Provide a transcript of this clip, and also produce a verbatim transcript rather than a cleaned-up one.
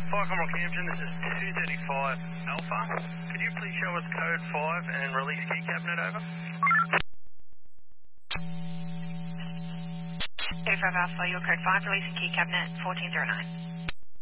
Fire Commodore Campton, this is two thirty-five Alpha. Could you please show us code five and release key cabinet over? thirty-five Alpha, your code five, releasing key cabinet fourteen oh nine.